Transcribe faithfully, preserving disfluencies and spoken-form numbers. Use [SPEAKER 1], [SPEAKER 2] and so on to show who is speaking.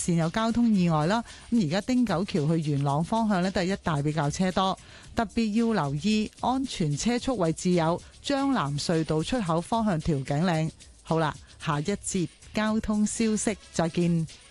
[SPEAKER 1] 線有交通意外啦。咁而家汀九橋去元朗方向呢，都係一帶比較車多，特別要留意安全車速位置有將藍隧道出口方向調景嶺。好啦，下一節交通消息再見。